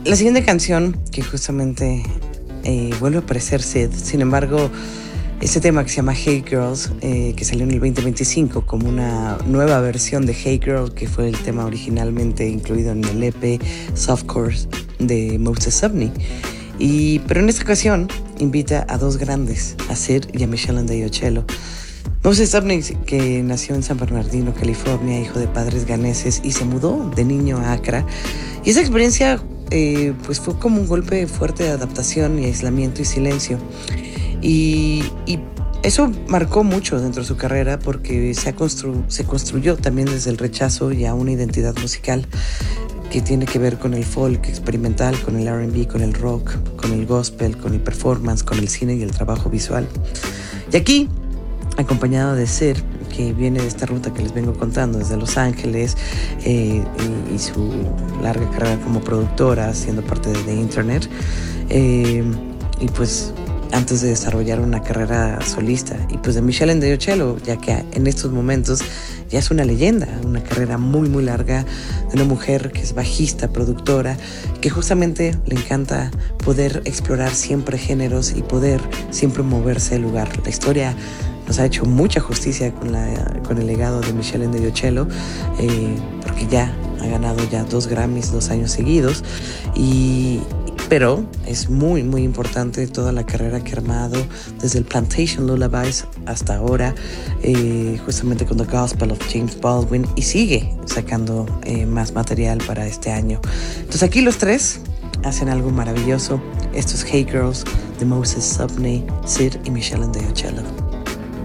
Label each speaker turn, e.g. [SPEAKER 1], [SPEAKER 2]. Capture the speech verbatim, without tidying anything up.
[SPEAKER 1] La siguiente canción que justamente eh, vuelve a aparecer Sid, sin embargo, este tema que se llama Hey Girls, eh, que salió en el veinte veinticinco como una nueva versión de Hey Girl, que fue el tema originalmente incluido en el E P Softcore de Moses Sumney. Y, pero en esta ocasión invita a dos grandes, a Sid y a Meshell Ndegeocello. Moses Sumney, que nació en San Bernardino, California, hijo de padres ganeses, y se mudó de niño a Accra. Y esa experiencia eh, pues fue como un golpe fuerte de adaptación y aislamiento y silencio. Y, y eso marcó mucho dentro de su carrera porque se, ha constru- se construyó también desde el rechazo y a una identidad musical que tiene que ver con el folk experimental, con el R and B, con el rock, con el gospel, con el performance, con el cine y el trabajo visual. Y aquí, acompañado de Sid, que viene de esta ruta que les vengo contando desde Los Ángeles eh, y, y su larga carrera como productora, siendo parte de The Internet, eh, y pues antes de desarrollar una carrera solista, y pues de Meshell Ndegeocello, ya que en estos momentos ya es una leyenda, una carrera muy muy larga de una mujer que es bajista, productora, que justamente le encanta poder explorar siempre géneros y poder siempre moverse del lugar. La historia nos ha hecho mucha justicia con, la, con el legado de Meshell Ndegeocello, eh, porque ya ha ganado ya dos Grammys dos años seguidos, y pero es muy muy importante toda la carrera que ha armado desde el Plantation Lullabies hasta ahora, eh, justamente con The Gospel of James Baldwin, y sigue sacando eh, más material para este año. Entonces aquí los tres hacen algo maravilloso. Estos Hey Girls de Moses Sumney, Sid y Meshell Ndegeocello.